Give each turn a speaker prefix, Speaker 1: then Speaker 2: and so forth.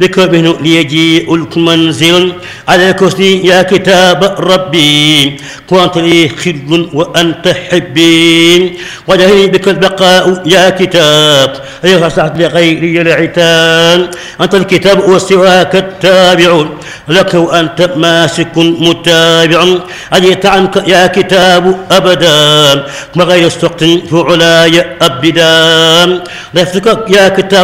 Speaker 1: بك منه ليجيء المنزل على الكرسي يا كتاب ربي كنت لي خل وأنت حبي وجهي بك البقاء يا كتاب أيها صعد لغيري العتاب أنت الكتاب وسواك التابع لك وأنت ماسك متابع أجيت عنك يا كتاب أبدا وغير سقط فعلاي أبدا نفسك يا كتاب